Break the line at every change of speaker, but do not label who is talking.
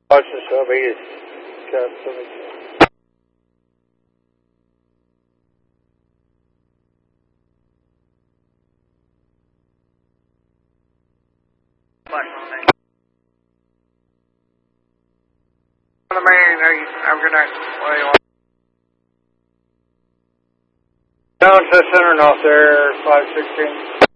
Watch the sub, he is Cap 17.
On the main, I'm gonna, what do you want?
Down to center and off there, 516.